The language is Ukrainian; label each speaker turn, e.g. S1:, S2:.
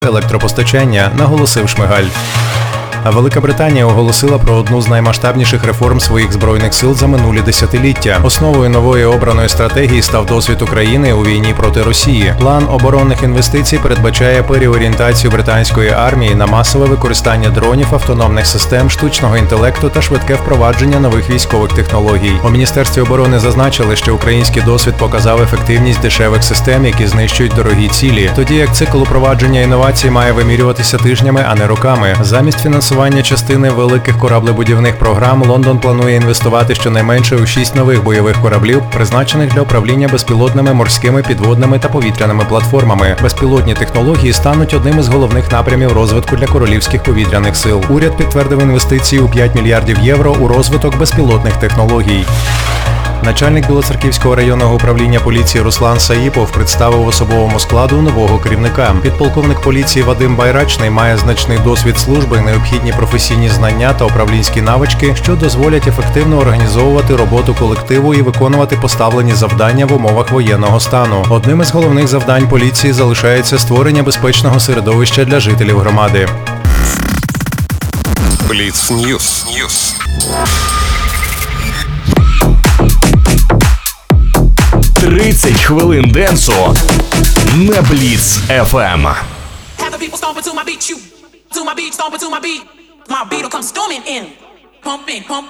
S1: електропостачання, наголосив Шмигаль. Велика Британія оголосила про одну з наймасштабніших реформ своїх збройних сил за минулі десятиліття. Основою нової обраної стратегії став досвід України у війні проти Росії. План оборонних інвестицій передбачає переорієнтацію британської армії на масове використання дронів, автономних систем, штучного інтелекту та швидке впровадження нових військових технологій. У Міністерстві оборони зазначили, що український досвід показав ефективність дешевих систем, які знищують дорогі цілі, тоді як цикл упровадження інновацій має вимірюватися тижнями, а не роками. Замість фінансування частини великих кораблебудівних програм Лондон планує інвестувати щонайменше у 6 нових бойових кораблів, призначених для управління безпілотними морськими, підводними та повітряними платформами. Безпілотні технології стануть одним із головних напрямів розвитку для королівських повітряних сил. Уряд підтвердив інвестиції у 5 мільярдів євро у розвиток безпілотних технологій. Начальник Білоцерківського районного управління поліції Руслан Саїпов представив особовому складу нового керівника. Підполковник поліції Вадим Байрачний має значний досвід служби, необхідні професійні знання та управлінські навички, що дозволять ефективно організовувати роботу колективу і виконувати поставлені завдання в умовах воєнного стану. Одним із головних завдань поліції залишається створення безпечного середовища для жителів громади.
S2: Бліц-Ньюс.
S3: 30 хвилин денсу на Бліц FM.
S4: Have the people stomping to my beat, you to my beat, stomping to my beat. My beat'll come storming in. Pump